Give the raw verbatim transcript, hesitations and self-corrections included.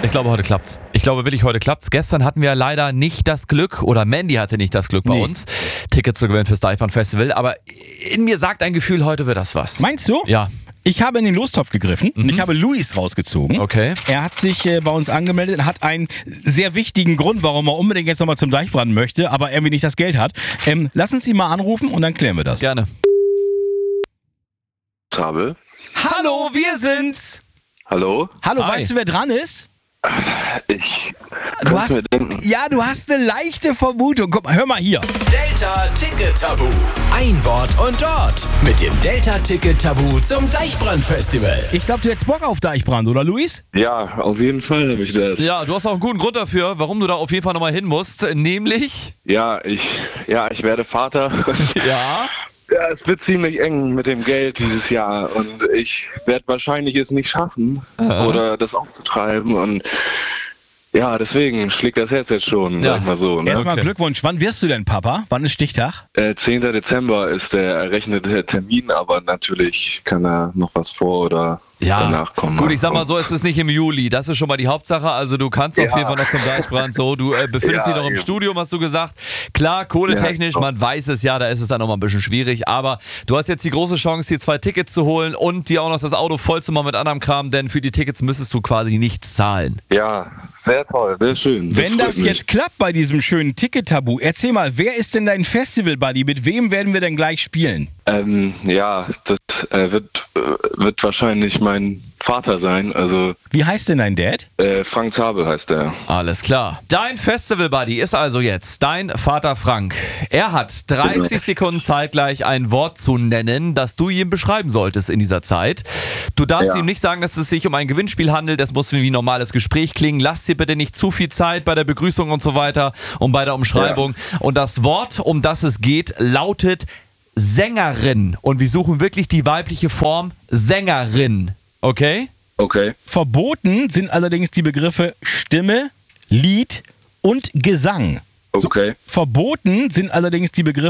Ich glaube, heute klappt's. Ich glaube wirklich, heute klappt's. Gestern hatten wir leider nicht das Glück, oder Mandy hatte nicht das Glück bei Nee. uns, Tickets zu gewinnen fürs Deichbrand-Festival. Aber in mir sagt ein Gefühl, heute wird das was. Meinst du? Ja. Ich habe in den Lostopf gegriffen und ich habe Luis rausgezogen. Okay. Er hat sich äh, bei uns angemeldet und hat einen sehr wichtigen Grund, warum er unbedingt jetzt nochmal zum Deichbrand möchte, aber irgendwie nicht das Geld hat. Ähm, lass uns ihn mal anrufen und dann klären wir das. Gerne. Zabel. Hallo, wir sind's! Hallo? Hallo, Hi. weißt du, wer dran ist? Ich Du kann's hast, mir denken. ja, du hast eine leichte Vermutung. Guck mal, hör mal hier. Delta Ticket Tabu. Ein Wort und dort. Mit dem Delta Ticket Tabu zum Deichbrand-Festival. Ich glaube, du hättest Bock auf Deichbrand, oder Luis? Ja, auf jeden Fall habe ich das. Ja, du hast auch einen guten Grund dafür, warum du da auf jeden Fall nochmal hin musst. Nämlich... Ja, ich, ja, ich werde Vater. Ja. Ja, es wird ziemlich eng mit dem Geld dieses Jahr und ich werde wahrscheinlich es nicht schaffen oder das aufzutreiben und ja, deswegen schlägt das Herz jetzt schon, Ja. sag ich mal so. Ne? Erstmal Okay. Glückwunsch. Wann wirst du denn Papa? Wann ist Stichtag? Äh, zehnter Dezember ist der errechnete Termin, aber natürlich kann da noch was vor oder Ja, danach kommen. gut, ich sag mal so, es ist nicht im Juli, das ist schon mal die Hauptsache, also du kannst auf Ja. jeden Fall noch zum Deichbrand, so, du äh, befindest Ja, dich noch im eben. Studium, hast du gesagt, klar, kohletechnisch, Ja, man weiß es ja, da ist es dann noch mal ein bisschen schwierig, aber du hast jetzt die große Chance, dir zwei Tickets zu holen und dir auch noch das Auto voll zu machen mit anderem Kram, denn für die Tickets müsstest du quasi nichts zahlen. Ja, sehr toll, sehr schön. Wenn freut das mich. jetzt klappt bei diesem schönen Ticket-Tabu, erzähl mal, wer ist denn dein Festival-Buddy? Mit wem werden wir denn gleich spielen? Ähm, ja, das äh, wird, äh, wird wahrscheinlich mein Vater sein. Also Wie heißt denn dein Dad? äh, Frank Zabel heißt er. Alles klar. Dein Festival-Buddy ist also jetzt dein Vater Frank. Er hat dreißig Sekunden Zeit, gleich ein Wort zu nennen, das du ihm beschreiben solltest in dieser Zeit. Du darfst Ja. ihm nicht sagen, dass es sich um ein Gewinnspiel handelt. Das muss wie ein normales Gespräch klingen. Lass dir bitte nicht zu viel Zeit bei der Begrüßung und so weiter und bei der Umschreibung. Und das Wort, um das es geht, lautet Sängerin. Und wir suchen wirklich die weibliche Form Sängerin. Okay? Okay. Verboten sind allerdings die Begriffe Stimme, Lied und Gesang. Okay. Verboten sind allerdings die Begriffe